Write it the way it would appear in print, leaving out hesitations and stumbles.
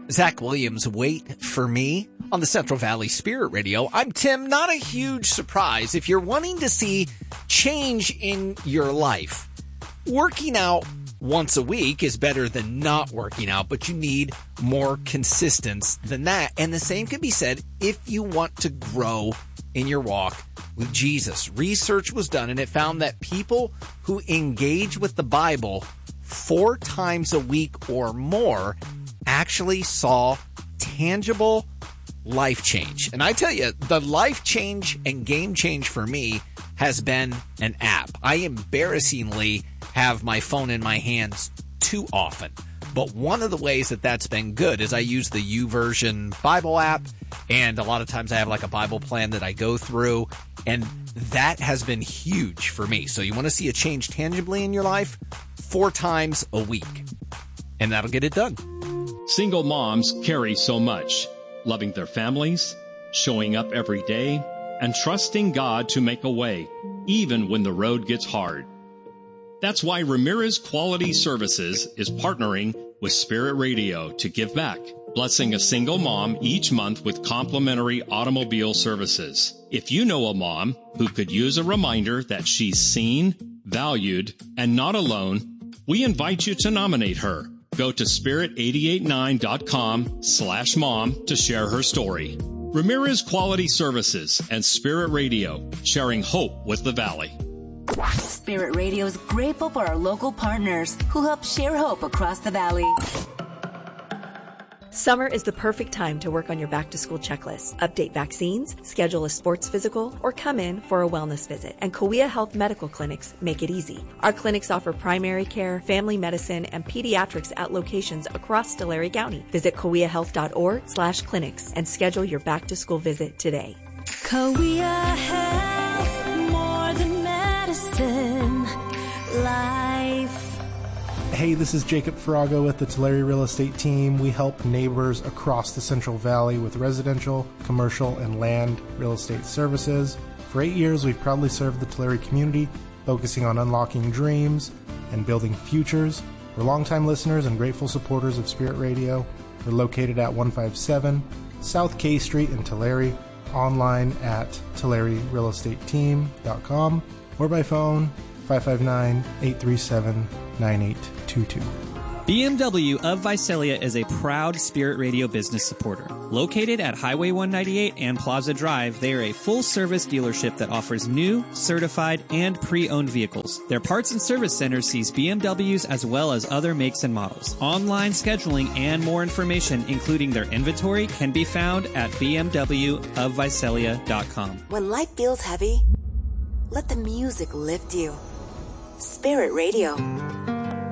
Zach Williams, Wait for Me on the Central Valley Spirit Radio. I'm Tim. Not a huge surprise. If you're wanting to see change in your life, working out once a week is better than not working out, but you need more consistency than that. And the same can be said if you want to grow in your walk with Jesus. Research was done and it found that people who engage with the Bible 4 times a week or more actually saw tangible life change. And I tell you, the life change and game change for me has been an app. I embarrassingly have my phone in my hands too often. But one of the ways that that's been good is I use the YouVersion Bible app, and a lot of times I have like a Bible plan that I go through, and that has been huge for me. So you want to see a change tangibly in your life? 4 times a week, and that'll get it done. Single moms carry so much, loving their families, showing up every day, and trusting God to make a way, even when the road gets hard. That's why Ramirez Quality Services is partnering with Spirit Radio to give back, blessing a single mom each month with complimentary automobile services. If you know a mom who could use a reminder that she's seen, valued, and not alone, we invite you to nominate her. Go to spirit889.com/mom to share her story. Ramirez Quality Services and Spirit Radio, sharing hope with the Valley. Spirit Radio is grateful for our local partners who help share hope across the Valley. Summer is the perfect time to work on your back-to-school checklist, update vaccines, schedule a sports physical, or come in for a wellness visit. And Kauai Health Medical Clinics make it easy. Our clinics offer primary care, family medicine, and pediatrics at locations across Tulare County. Visit kauaihealth.org/clinics and schedule your back-to-school visit today. Kauai Health, more than medicine, life. Hey, this is Jacob Farago with the Tulare Real Estate Team. We help neighbors across the Central Valley with residential, commercial, and land real estate services. For 8 years, we've proudly served the Tulare community, focusing on unlocking dreams and building futures. We're longtime listeners and grateful supporters of Spirit Radio. We're located at 157 South K Street in Tulare, online at TulareRealEstateTeam.com, or by phone 559-837-9822. BMW of Visalia is a proud Spirit Radio business supporter. Located at Highway 198 and Plaza Drive, they are a full-service dealership that offers new, certified, and pre-owned vehicles. Their parts and service center sees BMWs as well as other makes and models. Online scheduling and more information, including their inventory, can be found at bmwofvisalia.com. When life feels heavy, let the music lift you. Spirit Radio.